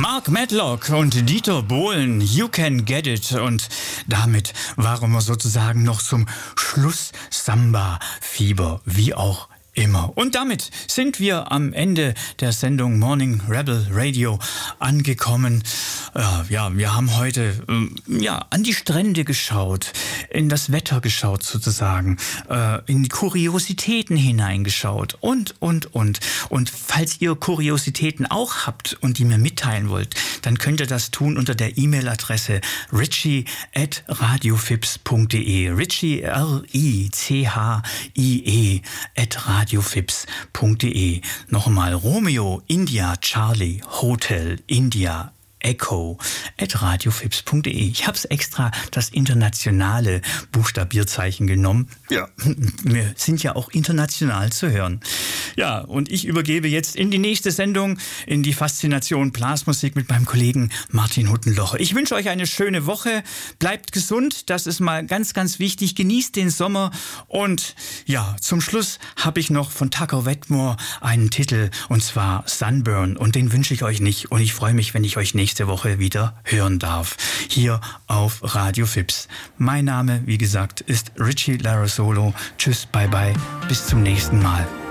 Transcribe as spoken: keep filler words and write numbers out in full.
Mark Medlock und Dieter Bohlen, You Can Get It. Und damit waren wir sozusagen noch zum Schluss Samba-Fieber, wie auch immer. Und damit sind wir am Ende der Sendung Morning Rebel Radio angekommen. Äh, ja, wir haben heute äh, ja, an die Strände geschaut, in das Wetter geschaut sozusagen, äh, in die Kuriositäten hineingeschaut und, und, und. Und falls ihr Kuriositäten auch habt und die mir mitteilen wollt, dann könnt ihr das tun unter der E-Mail-Adresse richie at radiofips punkt de. Richie, R I C H I E, at radiofips punkt de. Nochmal Romeo, India, Charlie, Hotel, India, Echo at radiofips punkt de. Ich habe es extra das internationale Buchstabierzeichen genommen. Ja, wir sind ja auch international zu hören. Ja, und ich übergebe jetzt in die nächste Sendung, in die Faszination Blasmusik mit meinem Kollegen Martin Huttenlocher. Ich wünsche euch eine schöne Woche. Bleibt gesund, das ist mal ganz, ganz wichtig. Genießt den Sommer. Und ja, zum Schluss habe ich noch von Tucker Wetmore einen Titel, und zwar Sunburn. Und den wünsche ich euch nicht. Und ich freue mich, wenn ich euch nächste Woche wieder hören darf. Hier auf Radio Fips. Mein Name, wie gesagt, ist Richie Larasolo. Tschüss, bye bye. Bis zum nächsten Mal.